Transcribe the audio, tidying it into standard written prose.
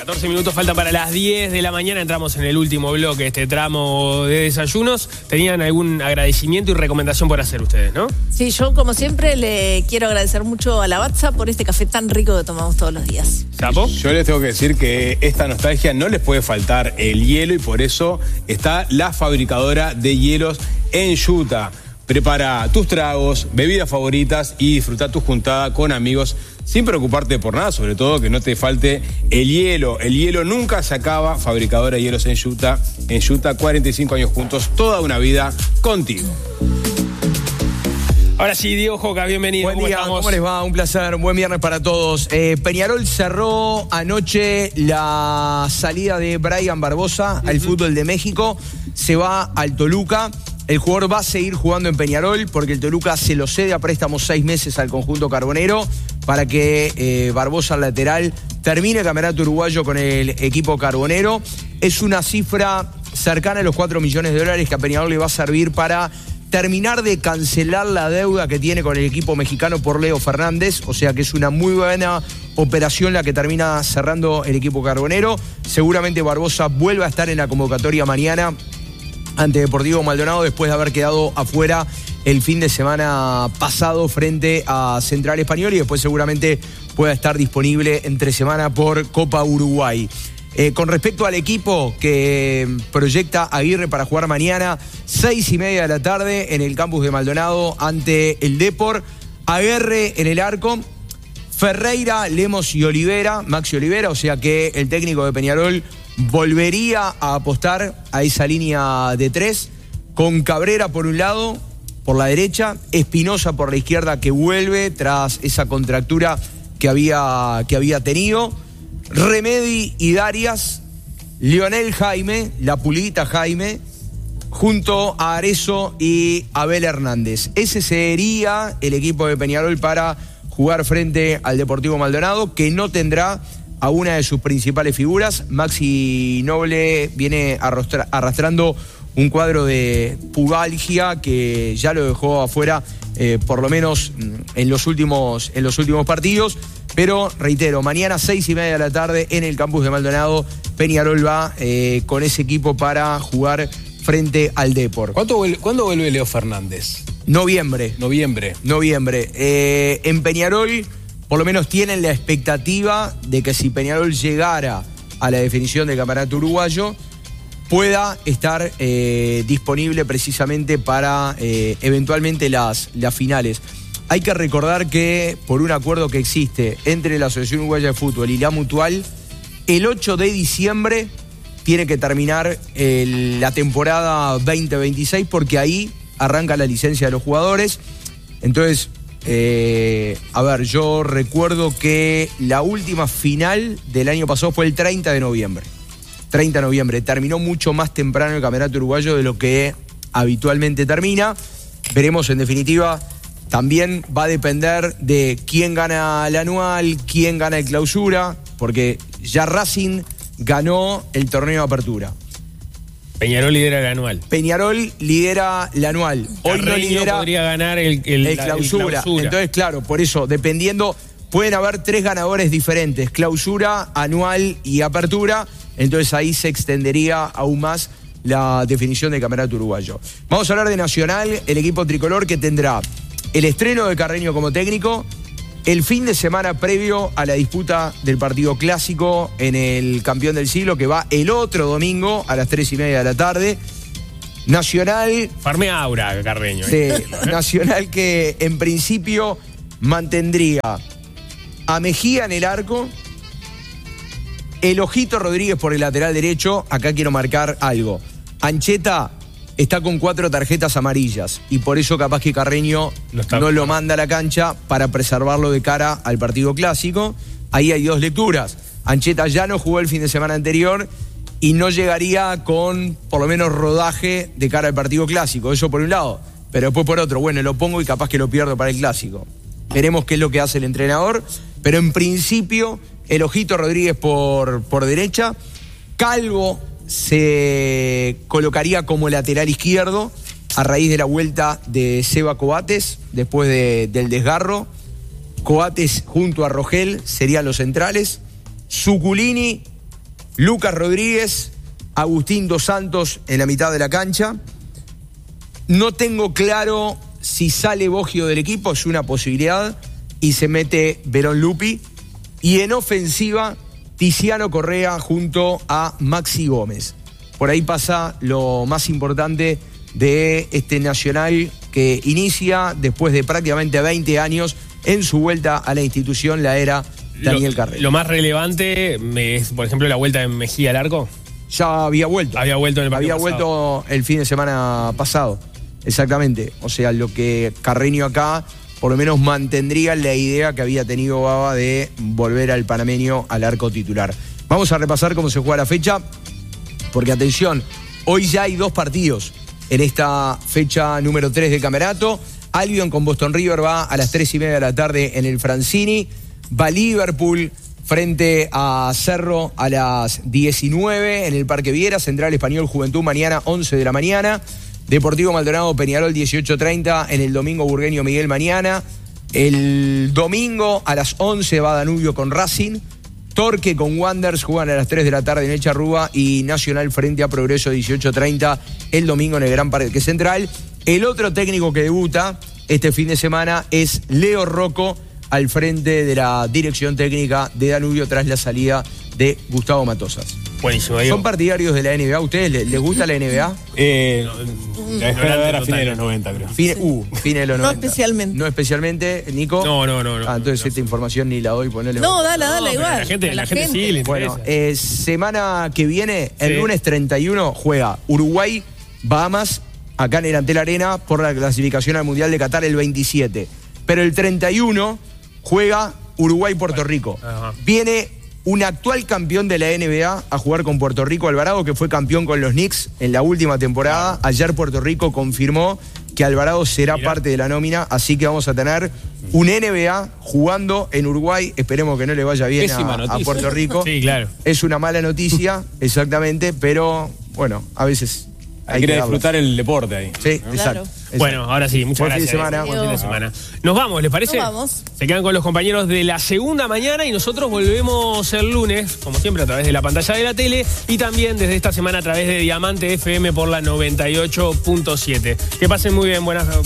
14 minutos faltan para las 10 de la mañana. Entramos en el último bloque, este tramo de desayunos. ¿Tenían algún agradecimiento y recomendación por hacer ustedes, no? Sí, yo como siempre le quiero agradecer mucho a Lavazza por este café tan rico que tomamos todos los días. ¿Sapo? Yo les tengo que decir que esta nostalgia no les puede faltar el hielo y por eso está la fabricadora de hielos en Utah. Prepara tus tragos, bebidas favoritas y disfruta tu juntada con amigos sin preocuparte por nada, sobre todo que no te falte el hielo. El hielo nunca se acaba. Fabricadora de hielos en Utah. En Utah, 45 años juntos, toda una vida contigo. Ahora sí, Diego Joca, bienvenido. Buen día, ¿cómo les va? Un placer, buen viernes para todos. Peñarol cerró anoche la salida de Brian Barbosa al fútbol de México. Se va al Toluca. El jugador va a seguir jugando en Peñarol porque el Toluca se lo cede a préstamo 6 meses al conjunto carbonero para que Barbosa, al lateral, termine el campeonato uruguayo con el equipo carbonero. Es una cifra cercana a los 4 millones de dólares que a Peñarol le va a servir para terminar de cancelar la deuda que tiene con el equipo mexicano por Leo Fernández. O sea que es una muy buena operación la que termina cerrando el equipo carbonero. Seguramente Barbosa vuelva a estar en la convocatoria mañana ante Deportivo Maldonado después de haber quedado afuera el fin de semana pasado frente a Central Español y después seguramente pueda estar disponible entre semana por Copa Uruguay. Con respecto al equipo que proyecta Aguirre para jugar mañana, 6:30 de la tarde en el campus de Maldonado ante el Depor. Aguirre en el arco, Ferreira, Lemos y Olivera, Maxi Olivera, o sea que el técnico de Peñarol volvería a apostar a esa línea de 3, con Cabrera por un lado, por la derecha, Espinosa por la izquierda que vuelve tras esa contractura que había tenido, Remedi y Darias, Lionel Jaime, la Pulguita Jaime, junto a Arezzo y Abel Hernández. Ese sería el equipo de Peñarol para jugar frente al Deportivo Maldonado, que no tendrá a una de sus principales figuras. Maxi Noble viene arrastrando un cuadro de pubalgia que ya lo dejó afuera, por lo menos en los últimos partidos. Pero reitero, mañana 6:30 de la tarde en el campus de Maldonado, Peñarol va con ese equipo para jugar frente al Depor. ¿Cuándo vuelve Leo Fernández? Noviembre. En Peñarol por lo menos tienen la expectativa de que si Peñarol llegara a la definición del campeonato uruguayo, pueda estar disponible precisamente para eventualmente las finales. Hay que recordar que por un acuerdo que existe entre la Asociación Uruguaya de Fútbol y la Mutual, el 8 de diciembre tiene que terminar la temporada 2026 porque ahí arranca la licencia de los jugadores. Entonces, yo recuerdo que la última final del año pasado fue el 30 de noviembre. Terminó mucho más temprano el campeonato uruguayo de lo que habitualmente termina. Veremos en definitiva. También va a depender de quién gana el anual, quién gana el clausura, porque ya Racing ganó el torneo de apertura. Peñarol lidera el anual. Hoy no lidera. Podría ganar el clausura. Entonces, claro, por eso, dependiendo, pueden haber 3 ganadores diferentes: clausura, anual y apertura. Entonces ahí se extendería aún más la definición del campeonato uruguayo. Vamos a hablar de Nacional, el equipo tricolor que tendrá el estreno de Carreño como técnico, el fin de semana previo a la disputa del partido clásico en el campeón del siglo, que va el otro domingo a las 3:30 de la tarde. Nacional. Farme aura, Carreño. Sí, Nacional que en principio mantendría a Mejía en el arco, el Ojito Rodríguez por el lateral derecho. Acá quiero marcar algo. Ancheta está con 4 tarjetas amarillas y por eso capaz que Carreño no lo manda a la cancha para preservarlo de cara al partido clásico. Ahí hay 2 lecturas. Ancheta ya no jugó el fin de semana anterior y no llegaría con por lo menos rodaje de cara al partido clásico. Eso por un lado. Pero después por otro, bueno, lo pongo y capaz que lo pierdo para el clásico. Veremos qué es lo que hace el entrenador. Pero en principio, el Ojito Rodríguez por derecha. Calvo se colocaría como lateral izquierdo a raíz de la vuelta de Seba Coates después del desgarro. Coates junto a Rogel serían los centrales. Zuculini Lucas Rodríguez, Agustín Dos Santos en la mitad de la cancha. No tengo claro si sale Boggio del equipo, es una posibilidad, y se mete Verón Lupi. Y en ofensiva, Tiziano Correa junto a Maxi Gómez. Por ahí pasa lo más importante de este Nacional que inicia después de prácticamente 20 años en su vuelta a la institución, la era Daniel Carrera. Lo más relevante es, por ejemplo, la vuelta de Mejía al arco. Ya había vuelto. Había vuelto en el partido Había vuelto el fin de semana pasado. Exactamente. O sea, lo que Carreño acá por lo menos mantendría la idea que había tenido Baba de volver al panameño al arco titular. Vamos a repasar cómo se juega la fecha, porque atención, hoy ya hay 2 partidos en esta fecha número 3 del campeonato. Albion con Boston River va a las 3:30 de la tarde en el Francini. Va Liverpool frente a Cerro a las 19 en el Parque Viera. Central Español Juventud mañana 11 de la mañana. Deportivo Maldonado Peñarol 18:30 en el Domingo Burgueño Miguel mañana. El domingo a las 11 va Danubio con Racing. Torque con Wanderers juegan a las 3 de la tarde en el Charrúa. Y Nacional frente a Progreso 18:30 el domingo en el Gran Parque Central. El otro técnico que debuta este fin de semana es Leo Rocco al frente de la dirección técnica de Danubio tras la salida de Gustavo Matosas. Buenísimo, Diego. ¿Son partidarios de la NBA? ¿A ustedes les gusta la NBA? La dejé de ver a fines de los 90, creo. Fines de los 90. No especialmente. ¿No especialmente, Nico? No. Entonces esta información ni la doy, ponele. No, dale igual. La gente sí le Bueno, interesa. semana que viene, el Sí. lunes 31, juega Uruguay, Bahamas, acá en el Antel Arena, por la clasificación al Mundial de Qatar el 27. Pero el 31 juega Uruguay-Puerto Rico. Ajá. Viene un actual campeón de la NBA a jugar con Puerto Rico, Alvarado, que fue campeón con los Knicks en la última temporada. Ayer Puerto Rico confirmó que Alvarado será parte de la nómina, así que vamos a tener un NBA jugando en Uruguay. Esperemos que no le vaya bien a Puerto Rico. Sí, claro. Es una mala noticia, exactamente, pero bueno, a veces Hay que disfrutar el deporte ahí. Sí, ¿no? exacto. Bueno, ahora sí, muchas Buen gracias. fin de semana. Buen fin de semana. Nos vamos, ¿les parece? Nos vamos. Se quedan con los compañeros de la segunda mañana y nosotros volvemos el lunes, como siempre, a través de la pantalla de la tele y también desde esta semana a través de Diamante FM por la 98.7. Que pasen muy bien, buenas